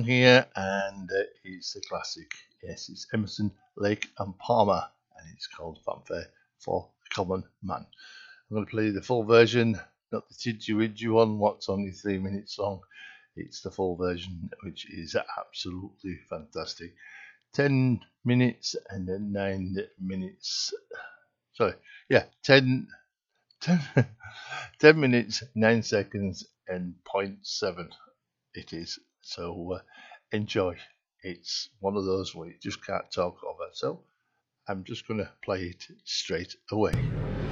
song here, and it's a classic. Yes, it's Emerson, Lake and Palmer, and it's called Fanfare for the Common Man. I'm going to play the full version, not the tidgy-widgy one, what's only 3 minutes long. It's the full version, which is absolutely fantastic. 10 minutes and then 9 minutes. Sorry, yeah, 10, 10 minutes, 9 seconds, and 0.7 it is. So enjoy. It's one of those where you just can't talk over. So I'm just going to play it straight away.